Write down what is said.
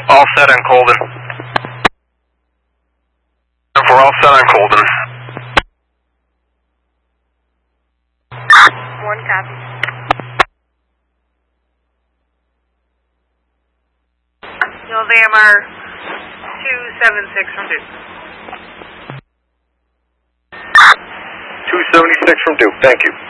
All set on Colden. For all set on Colden. 1 copy. November 276 from Duke. 276 from Duke, thank you.